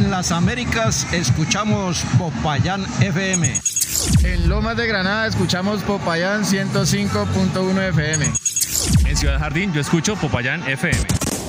En las Américas escuchamos Popayán FM. En Lomas de Granada escuchamos Popayán 105.1 FM. En Ciudad Jardín yo escucho Popayán FM.